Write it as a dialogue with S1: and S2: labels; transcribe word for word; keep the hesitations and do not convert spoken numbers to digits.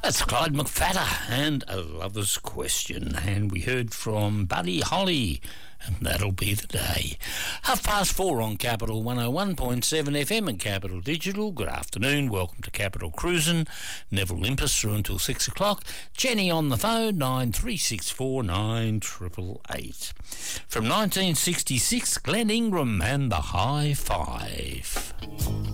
S1: That's Clyde McFadder and A Lover's Question. And we heard from Buddy Holly, and that'll be the day. Half past four on Capital one oh one point seven F M and Capital Digital. Good afternoon. Welcome to Capital Cruisin'. Neville Limpus through until six o'clock. Jenny on the phone, nine three six four nine eight eight eight. From nineteen sixty-six, Glenn Ingram and the High Five.